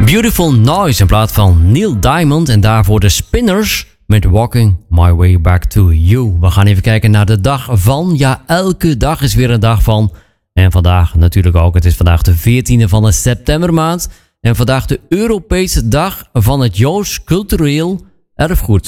Beautiful Noise in plaats van Neil Diamond en daarvoor de Spinners met Walking My Way Back to You. We gaan even kijken naar de dag van. Ja, elke dag is weer een dag van. En vandaag natuurlijk ook. Het is vandaag de 14e van de septembermaand. En vandaag de Europese dag van het Joods cultureel erfgoed.